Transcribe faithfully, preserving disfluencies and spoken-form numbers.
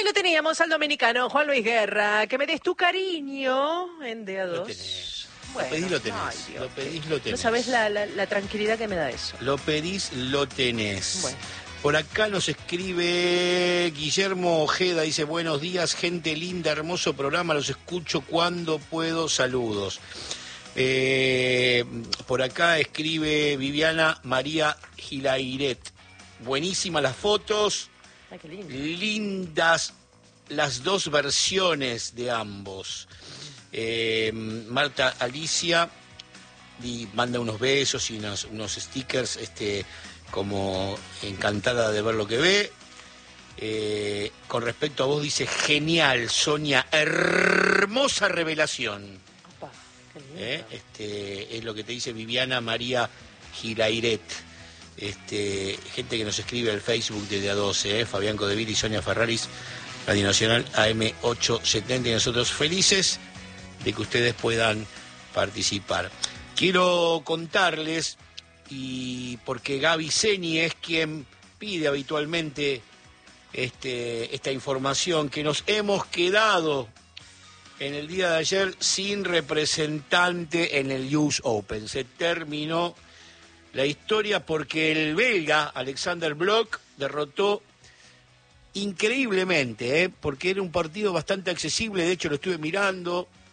Ahí lo teníamos al dominicano Juan Luis Guerra. Que me des tu cariño en D A dos. Lo tenés. Bueno, lo pedís, lo tenés. ay, Dios, lo pedís, lo tenés. No sabés la, la, la tranquilidad que me da eso. Lo pedís, lo tenés. Bueno. Por acá nos escribe Guillermo Ojeda, dice, buenos días, gente linda, hermoso programa, los escucho cuando puedo, saludos. Eh, por acá escribe Viviana María Gilairet, buenísimas las fotos, Ay, qué lindo. lindas las dos versiones de ambos. Eh, Marta Alicia y manda unos besos y unos, unos stickers, este... como encantada de ver lo que ve. Eh, con respecto a vos dice, genial, Sonia, hermosa revelación. Opa, qué lindo. Eh, este, es lo que te dice Viviana María Gilairet. Este, gente que nos escribe al Facebook de D A doce, eh, Fabián Codeville y Sonia Ferraris, Radio Nacional A M ochocientos setenta, y nosotros felices de que ustedes puedan participar. Quiero contarles, y porque Gaby Seni es quien pide habitualmente este, esta información, que nos hemos quedado en el día de ayer sin representante en el U S Open. Se terminó la historia porque el belga Alexander Bloch derrotó increíblemente, ¿eh? Porque era un partido bastante accesible, de hecho lo estuve mirando,